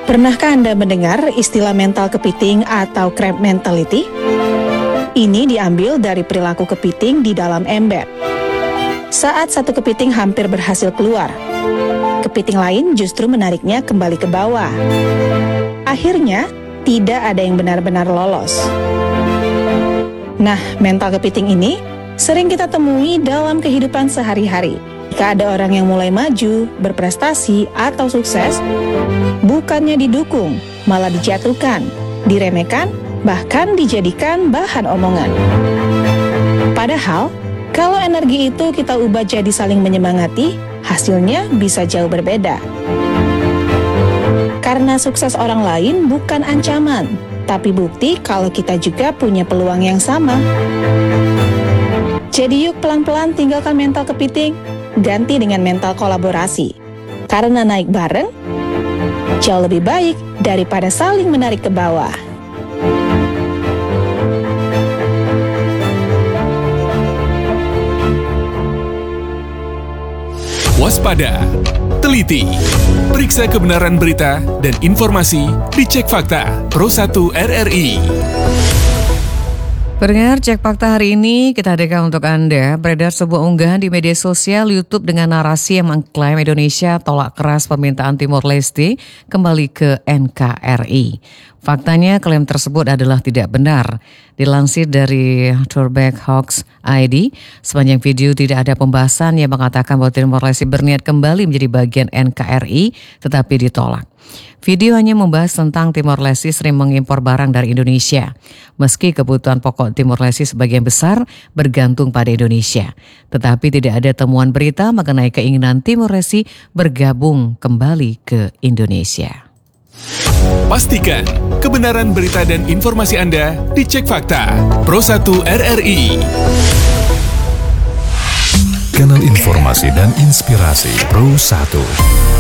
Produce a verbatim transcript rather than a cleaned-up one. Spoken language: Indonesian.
Pernahkah Anda mendengar istilah mental kepiting atau crab mentality? Ini diambil dari perilaku kepiting di dalam ember. Saat satu kepiting hampir berhasil keluar, kepiting lain justru menariknya kembali ke bawah. Akhirnya, tidak ada yang benar-benar lolos. Nah, mental kepiting ini sering kita temui dalam kehidupan sehari-hari. Jika ada orang yang mulai maju, berprestasi, atau sukses, bukannya didukung, malah dijatuhkan, diremehkan, bahkan dijadikan bahan omongan. Padahal, kalau energi itu kita ubah jadi saling menyemangati, hasilnya bisa jauh berbeda. Karena sukses orang lain bukan ancaman, tapi bukti kalau kita juga punya peluang yang sama. Jadi yuk pelan-pelan tinggalkan mental kepiting, ganti dengan mental kolaborasi. Karena naik bareng, jauh lebih baik daripada saling menarik ke bawah. Waspada, teliti, periksa kebenaran berita dan informasi, dicek fakta Pro satu R R I. Pendengar, Cek Fakta hari ini kita hadirkan untuk Anda. Beredar sebuah unggahan di media sosial YouTube dengan narasi yang mengklaim Indonesia tolak keras permintaan Timor Leste kembali ke N K R I. Faktanya klaim tersebut adalah tidak benar. Dilansir dari Turback Hoax I D, sepanjang video tidak ada pembahasan yang mengatakan bahwa Timor Leste berniat kembali menjadi bagian N K R I, tetapi ditolak. Video hanya membahas tentang Timor Leste sering mengimpor barang dari Indonesia, meski kebutuhan pokok Timor Leste sebagian besar bergantung pada Indonesia. Tetapi tidak ada temuan berita mengenai keinginan Timor Leste bergabung kembali ke Indonesia. Pastikan kebenaran berita dan informasi Anda dicek fakta Pro satu R R I. Kanal informasi dan inspirasi Pro satu.